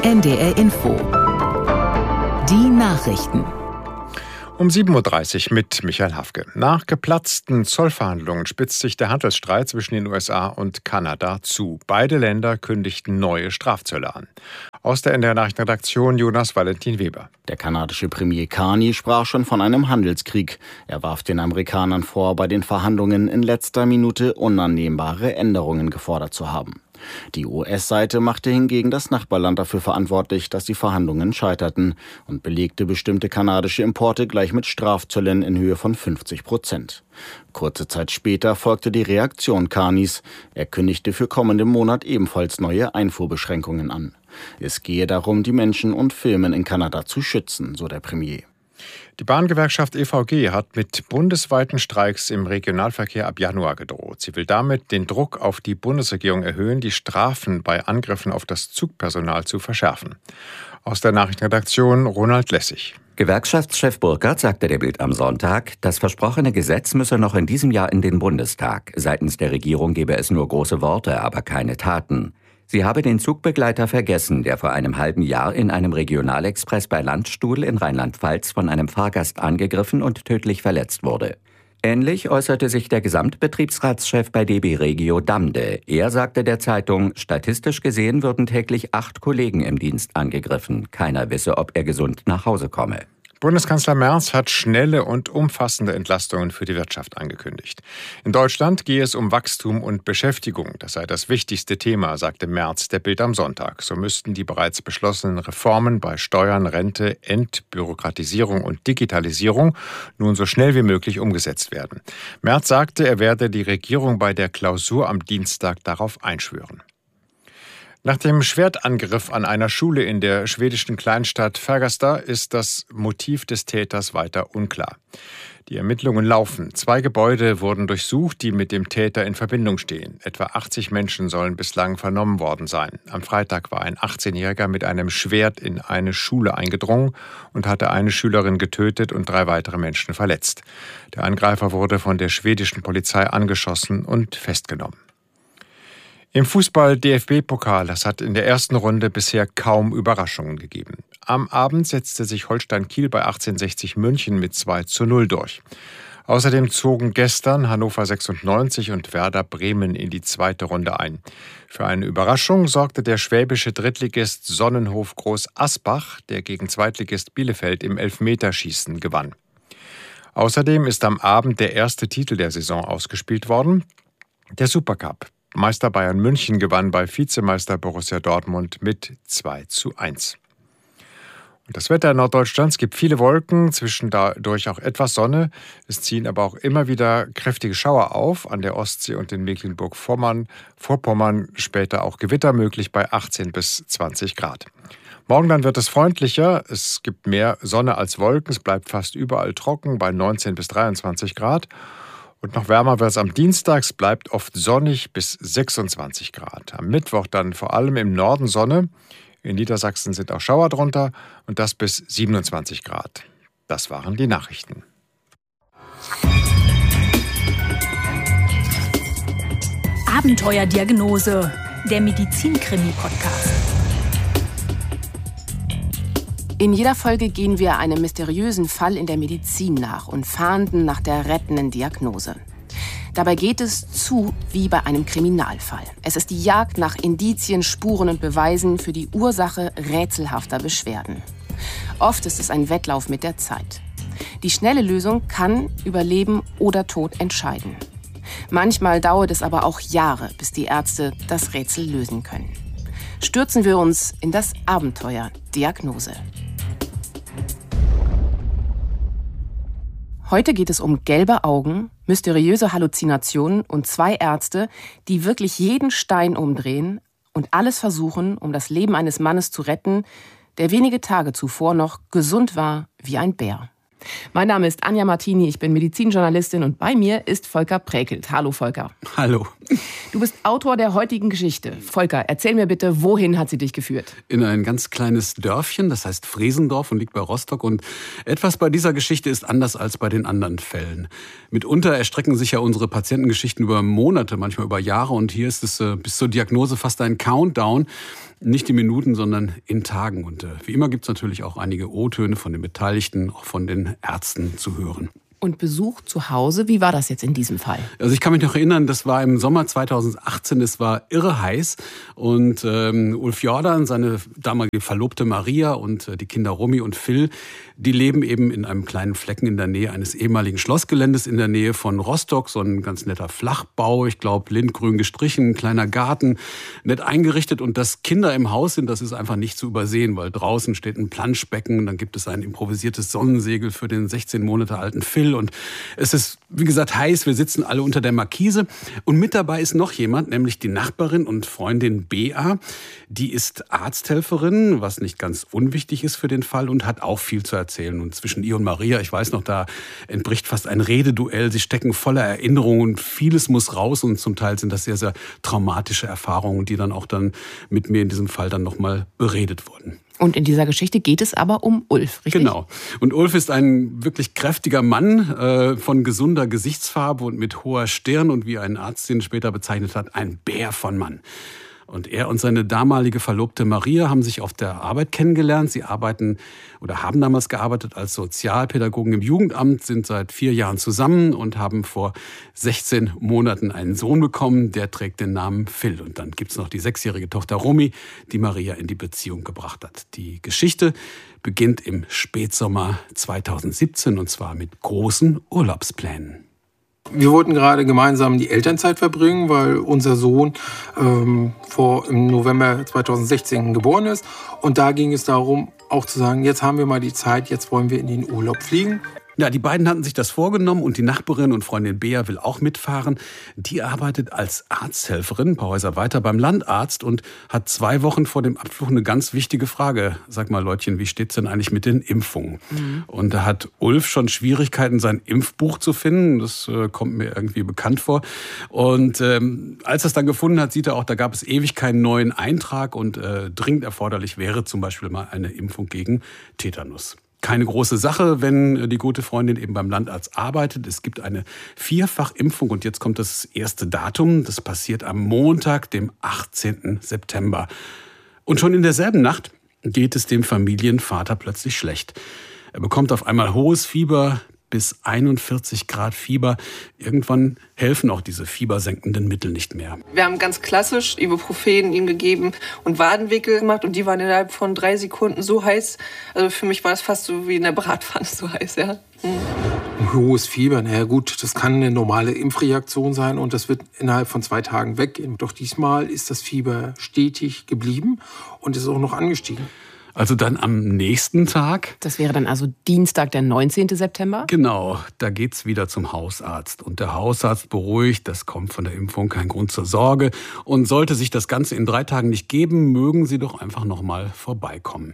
NDR Info. Die Nachrichten. Um 7.30 Uhr mit Michael Hafke. Nach geplatzten Zollverhandlungen spitzt sich der Handelsstreit zwischen den USA und Kanada zu. Beide Länder kündigten neue Strafzölle an. Aus der NDR Nachrichtenredaktion Jonas Valentin Weber. Der kanadische Premier Carney sprach schon von einem Handelskrieg. Er warf den Amerikanern vor, bei den Verhandlungen in letzter Minute unannehmbare Änderungen gefordert zu haben. Die US-Seite machte hingegen das Nachbarland dafür verantwortlich, dass die Verhandlungen scheiterten und belegte bestimmte kanadische Importe gleich mit Strafzöllen in Höhe von 50%. Kurze Zeit später folgte die Reaktion Carneys. Er kündigte für kommenden Monat ebenfalls neue Einfuhrbeschränkungen an. Es gehe darum, die Menschen und Firmen in Kanada zu schützen, so der Premier. Die Bahngewerkschaft EVG hat mit bundesweiten Streiks im Regionalverkehr ab Januar gedroht. Sie will damit den Druck auf die Bundesregierung erhöhen, die Strafen bei Angriffen auf das Zugpersonal zu verschärfen. Aus der Nachrichtenredaktion Ronald Lessig. Gewerkschaftschef Burkhardt sagte der Bild am Sonntag, das versprochene Gesetz müsse noch in diesem Jahr in den Bundestag. Seitens der Regierung gebe es nur große Worte, aber keine Taten. Sie habe den Zugbegleiter vergessen, der vor einem halben Jahr in einem Regionalexpress bei Landstuhl in Rheinland-Pfalz von einem Fahrgast angegriffen und tödlich verletzt wurde. Ähnlich äußerte sich der Gesamtbetriebsratschef bei DB Regio Damde. Er sagte der Zeitung, statistisch gesehen würden täglich 8 Kollegen im Dienst angegriffen. Keiner wisse, ob er gesund nach Hause komme. Bundeskanzler Merz hat schnelle und umfassende Entlastungen für die Wirtschaft angekündigt. In Deutschland gehe es um Wachstum und Beschäftigung. Das sei das wichtigste Thema, sagte Merz der Bild am Sonntag. So müssten die bereits beschlossenen Reformen bei Steuern, Rente, Entbürokratisierung und Digitalisierung nun so schnell wie möglich umgesetzt werden. Merz sagte, er werde die Regierung bei der Klausur am Dienstag darauf einschwören. Nach dem Schwertangriff an einer Schule in der schwedischen Kleinstadt Fagersta ist das Motiv des Täters weiter unklar. Die Ermittlungen laufen. 2 Gebäude wurden durchsucht, die mit dem Täter in Verbindung stehen. Etwa 80 Menschen sollen bislang vernommen worden sein. Am Freitag war ein 18-Jähriger mit einem Schwert in eine Schule eingedrungen und hatte eine Schülerin getötet und 3 weitere Menschen verletzt. Der Angreifer wurde von der schwedischen Polizei angeschossen und festgenommen. Im Fußball-DFB-Pokal, es hat in der ersten Runde bisher kaum Überraschungen gegeben. Am Abend setzte sich Holstein Kiel bei 1860 München mit 2:0 durch. Außerdem zogen gestern Hannover 96 und Werder Bremen in die zweite Runde ein. Für eine Überraschung sorgte der schwäbische Drittligist Sonnenhof Groß Asbach, der gegen Zweitligist Bielefeld im Elfmeterschießen gewann. Außerdem ist am Abend der erste Titel der Saison ausgespielt worden, der Supercup. Meister Bayern München gewann bei Vizemeister Borussia Dortmund mit 2:1. Und das Wetter in Norddeutschland, es gibt viele Wolken, zwischendurch auch etwas Sonne. Es ziehen aber auch immer wieder kräftige Schauer auf an der Ostsee und in Mecklenburg-Vorpommern. Später auch Gewitter möglich bei 18 bis 20 Grad. Morgen dann wird es freundlicher. Es gibt mehr Sonne als Wolken. Es bleibt fast überall trocken bei 19 bis 23 Grad. Und noch wärmer wird es am Dienstag, es bleibt oft sonnig bis 26 Grad. Am Mittwoch dann vor allem im Norden Sonne. In Niedersachsen sind auch Schauer drunter und das bis 27 Grad. Das waren die Nachrichten. Abenteuerdiagnose, der Medizin-Krimi-Podcast. In jeder Folge gehen wir einem mysteriösen Fall in der Medizin nach und fahnden nach der rettenden Diagnose. Dabei geht es zu wie bei einem Kriminalfall. Es ist die Jagd nach Indizien, Spuren und Beweisen für die Ursache rätselhafter Beschwerden. Oft ist es ein Wettlauf mit der Zeit. Die schnelle Lösung kann über Leben oder Tod entscheiden. Manchmal dauert es aber auch Jahre, bis die Ärzte das Rätsel lösen können. Stürzen wir uns in das Abenteuer Diagnose. Heute geht es um gelbe Augen, mysteriöse Halluzinationen und 2 Ärzte, die wirklich jeden Stein umdrehen und alles versuchen, um das Leben eines Mannes zu retten, der wenige Tage zuvor noch gesund war wie ein Bär. Mein Name ist Anja Martini, ich bin Medizinjournalistin und bei mir ist Volker Präkelt. Hallo Volker. Hallo. Du bist Autor der heutigen Geschichte. Volker, erzähl mir bitte, wohin hat sie dich geführt? In ein ganz kleines Dörfchen, das heißt Fresendorf und liegt bei Rostock. Und etwas bei dieser Geschichte ist anders als bei den anderen Fällen. Mitunter erstrecken sich ja unsere Patientengeschichten über Monate, manchmal über Jahre. Und hier ist es bis zur Diagnose fast ein Countdown. Nicht in Minuten, sondern in Tagen. Und wie immer gibt es natürlich auch einige O-Töne von den Beteiligten, auch von den Ärzten zu hören. Und Besuch zu Hause, wie war das jetzt in diesem Fall? Also ich kann mich noch erinnern, das war im Sommer 2018, es war irre heiß und Ulf Jordan, seine damalige Verlobte Maria und die Kinder Romy und Phil, die leben eben in einem kleinen Flecken in der Nähe eines ehemaligen Schlossgeländes in der Nähe von Rostock, so ein ganz netter Flachbau, ich glaube lindgrün gestrichen, ein kleiner Garten, nett eingerichtet und dass Kinder im Haus sind, das ist einfach nicht zu übersehen, weil draußen steht ein Planschbecken, dann gibt es ein improvisiertes Sonnensegel für den 16 Monate alten Phil. Und es ist, wie gesagt, heiß. Wir sitzen alle unter der Markise. Und mit dabei ist noch jemand, nämlich die Nachbarin und Freundin Bea. Die ist Arzthelferin, was nicht ganz unwichtig ist für den Fall und hat auch viel zu erzählen. Und zwischen ihr und Maria, ich weiß noch, da entbricht fast ein Rededuell. Sie stecken voller Erinnerungen und vieles muss raus. Und zum Teil sind das sehr, sehr traumatische Erfahrungen, die dann auch dann mit mir in diesem Fall dann nochmal beredet wurden. Und in dieser Geschichte geht es aber um Ulf, richtig? Genau. Und Ulf ist ein wirklich kräftiger Mann von gesunder Gesichtsfarbe und mit hoher Stirn und wie ein Arzt ihn später bezeichnet hat, ein Bär von Mann. Und er und seine damalige Verlobte Maria haben sich auf der Arbeit kennengelernt. Sie arbeiten oder haben damals gearbeitet als Sozialpädagogen im Jugendamt, sind seit 4 Jahren zusammen und haben vor 16 Monaten einen Sohn bekommen. Der trägt den Namen Phil. Und dann gibt's noch die 6-jährige Tochter Romy, die Maria in die Beziehung gebracht hat. Die Geschichte beginnt im Spätsommer 2017 und zwar mit großen Urlaubsplänen. Wir wollten gerade gemeinsam die Elternzeit verbringen, weil unser Sohn im November 2016 geboren ist. Und da ging es darum, auch zu sagen, jetzt haben wir mal die Zeit, jetzt wollen wir in den Urlaub fliegen. Ja, die beiden hatten sich das vorgenommen und die Nachbarin und Freundin Bea will auch mitfahren. Die arbeitet als Arzthelferin, ein paar Häuser weiter, beim Landarzt und hat 2 Wochen vor dem Abflug eine ganz wichtige Frage. Sag mal, Leutchen, wie steht's denn eigentlich mit den Impfungen? Und da hat Ulf schon Schwierigkeiten, sein Impfbuch zu finden. Das kommt mir irgendwie bekannt vor. Und als er es dann gefunden hat, sieht er auch, da gab es ewig keinen neuen Eintrag und dringend erforderlich wäre zum Beispiel mal eine Impfung gegen Tetanus. Keine große Sache, wenn die gute Freundin eben beim Landarzt arbeitet. Es gibt eine 4-fach-Impfung und jetzt kommt das erste Datum. Das passiert am Montag, dem 18. September. Und schon in derselben Nacht geht es dem Familienvater plötzlich schlecht. Er bekommt auf einmal hohes Fieber, bis 41 Grad Fieber. Irgendwann helfen auch diese fiebersenkenden Mittel nicht mehr. Wir haben ganz klassisch Ibuprofen ihm gegeben und Wadenwickel gemacht und die waren innerhalb von 3 Sekunden so heiß. Also für mich war es fast so wie in der Bratpfanne so heiß, ja. Ein hohes Fieber, naja gut, das kann eine normale Impfreaktion sein und das wird innerhalb von 2 Tagen weggehen. Doch diesmal ist das Fieber stetig geblieben und ist auch noch angestiegen. Also dann am nächsten Tag. Das wäre dann also Dienstag, der 19. September? Genau, da geht's wieder zum Hausarzt. Und der Hausarzt beruhigt, das kommt von der Impfung, kein Grund zur Sorge. Und sollte sich das Ganze in 3 Tagen nicht geben, mögen Sie doch einfach noch mal vorbeikommen.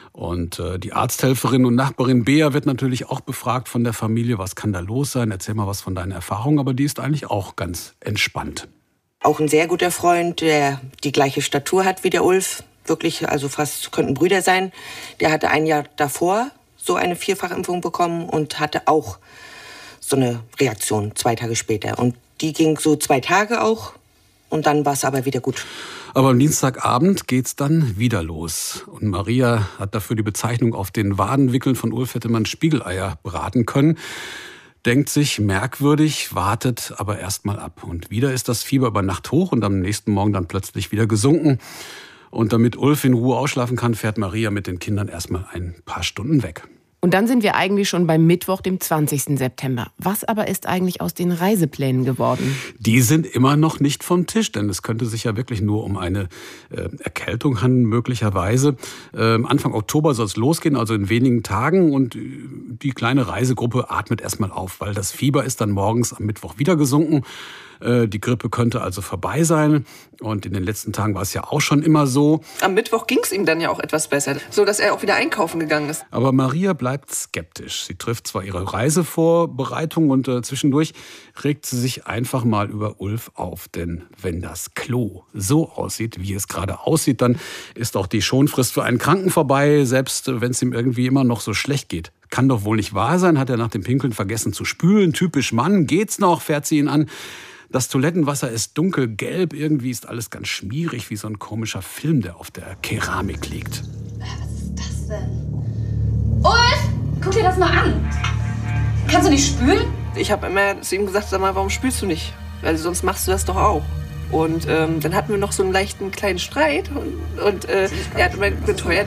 Und die Arzthelferin und Nachbarin Bea wird natürlich auch befragt von der Familie, was kann da los sein? Erzähl mal was von deinen Erfahrungen, aber die ist eigentlich auch ganz entspannt. Auch ein sehr guter Freund, der die gleiche Statur hat wie der Ulf. Wirklich, also fast könnten Brüder sein. Der hatte ein Jahr davor so eine 4-fach-Impfung bekommen und hatte auch so eine Reaktion 2 Tage später. Und die ging so 2 Tage auch und dann war es aber wieder gut. Aber am Dienstagabend geht's dann wieder los. Und Maria hat dafür die Bezeichnung auf den Wadenwickeln von Ulf hätte man Spiegeleier braten können. Denkt sich, merkwürdig, wartet aber erst mal ab. Und wieder ist das Fieber über Nacht hoch und am nächsten Morgen dann plötzlich wieder gesunken. Und damit Ulf in Ruhe ausschlafen kann, fährt Maria mit den Kindern erstmal ein paar Stunden weg. Und dann sind wir eigentlich schon beim Mittwoch, dem 20. September. Was aber ist eigentlich aus den Reiseplänen geworden? Die sind immer noch nicht vom Tisch, denn es könnte sich ja wirklich nur um eine Erkältung handeln, möglicherweise. Anfang Oktober soll es losgehen, also in wenigen Tagen. Und die kleine Reisegruppe atmet erstmal auf, weil das Fieber ist dann morgens am Mittwoch wieder gesunken. Die Grippe könnte also vorbei sein. Und in den letzten Tagen war es ja auch schon immer so. Am Mittwoch ging es ihm dann ja auch etwas besser, so dass er auch wieder einkaufen gegangen ist. Aber Maria bleibt skeptisch. Sie trifft zwar ihre Reisevorbereitung und zwischendurch regt sie sich einfach mal über Ulf auf. Denn wenn das Klo so aussieht, wie es gerade aussieht, dann ist auch die Schonfrist für einen Kranken vorbei, selbst wenn es ihm irgendwie immer noch so schlecht geht. Kann doch wohl nicht wahr sein, hat er nach dem Pinkeln vergessen zu spülen. Typisch Mann, geht's noch, fährt sie ihn an. Das Toilettenwasser ist dunkelgelb, irgendwie ist alles ganz schmierig, wie so ein komischer Film, der auf der Keramik liegt. Was ist das denn? Ulf, guck dir das mal an. Kannst du nicht spülen? Ich habe immer zu ihm gesagt, sag mal, warum spülst du nicht? Weil sonst machst du das doch auch. Und dann hatten wir noch so einen leichten kleinen Streit und er hat immer beteuert,